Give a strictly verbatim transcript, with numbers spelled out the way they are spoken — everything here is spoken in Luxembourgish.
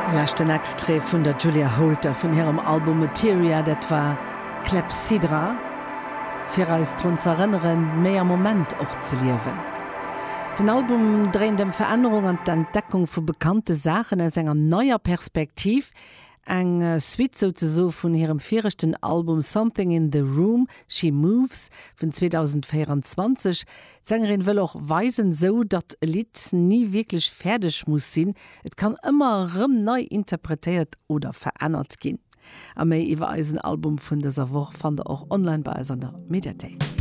Lächten Extré vun der Julia Holter vun herem Album Materia, dat war Klepsydra, fir als run zerënneren méier Moment och ze liewen. Den Album drehen dem Veränderung an d'Entdeckung vu bekannte Sachen as enger neuer Perspektiv, eng äh, Suite so vun ihrem vierchten Album Something in the Room, She Moves vun zwanzig vierundzwanzig. Sängerin will auch weisen so, dat ein Lied nie wirklich fertig muss sinn. Et kann immer rum neu interpretiert oder verändert gehen. Am méi iwwer Eisen Album vun dieser Woche fand er auch online bei einer Mediathek.